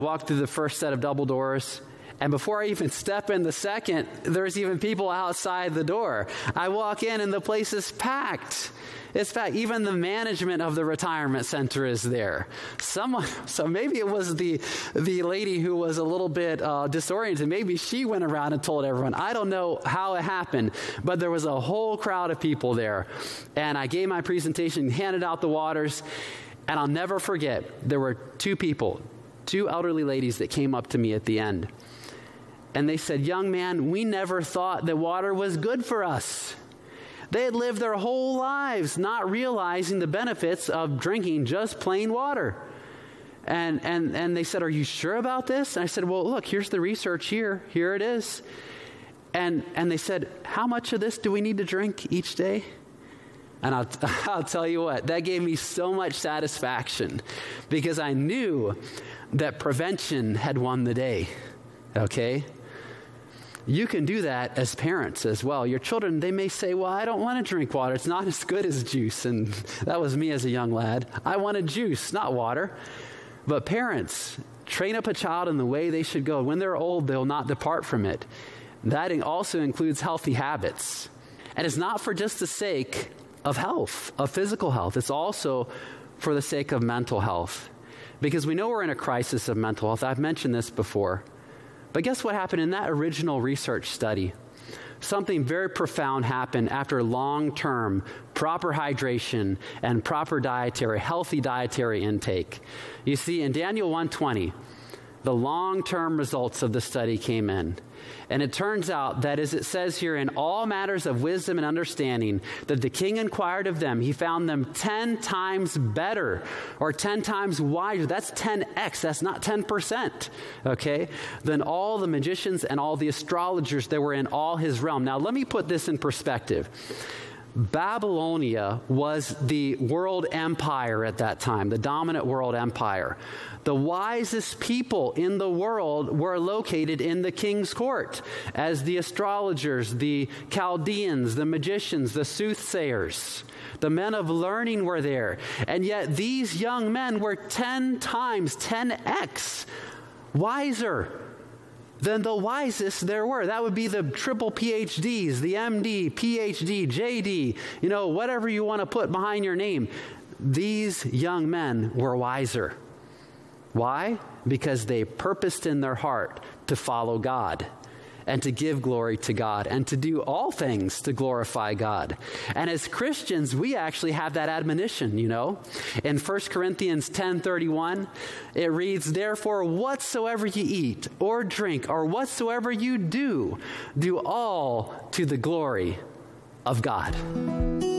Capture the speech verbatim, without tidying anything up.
Walk through the first set of double doors, and before I even step in the second, there's even people outside the door. I walk in and the place is packed. It's packed. Even the management of the retirement center is there. Someone, so maybe it was the the lady who was a little bit uh, disoriented. Maybe she went around and told everyone. I don't know how it happened, but there was a whole crowd of people there. And I gave my presentation, handed out the waters, and I'll never forget, there were two people, two elderly ladies that came up to me at the end. And they said, "Young man, we never thought that water was good for us." They had lived their whole lives not realizing the benefits of drinking just plain water. And and and they said, "Are you sure about this?" And I said, "Well, look, here's the research here. Here it is." And and they said, "How much of this do we need to drink each day?" And I'll, I'll tell you what, that gave me so much satisfaction because I knew that prevention had won the day, okay? You can do that as parents as well. Your children, they may say, "Well, I don't want to drink water. It's not as good as juice." And that was me as a young lad. I wanted juice, not water. But parents, train up a child in the way they should go. When they're old, they'll not depart from it. That also includes healthy habits. And it's not for just the sake of health, of physical health. It's also for the sake of mental health. Because we know we're in a crisis of mental health. I've mentioned this before. But guess what happened in that original research study? Something very profound happened after long-term proper hydration and proper dietary, healthy dietary intake. You see, in Daniel one twenty, the long-term results of the study came in. And it turns out that, as it says here, in all matters of wisdom and understanding, that the king inquired of them, he found them ten times better, or ten times wiser. That's ten x, that's not ten percent, okay, than all the magicians and all the astrologers that were in all his realm. Now, let me put this in perspective. Babylonia was the world empire at that time, the dominant world empire. The wisest people in the world were located in the king's court, as the astrologers, the Chaldeans, the magicians, the soothsayers. The men of learning were there. And yet these young men were ten times, ten x wiser than the wisest there were. That would be the triple P H Ds, the M D, P H D, J D, you know, whatever you want to put behind your name. These young men were wiser. Why? Because they purposed in their heart to follow God and to give glory to God and to do all things to glorify God. And as Christians, we actually have that admonition, you know. In First Corinthians ten thirty-one, it reads, "Therefore, whatsoever you eat or drink or whatsoever you do, do all to the glory of God."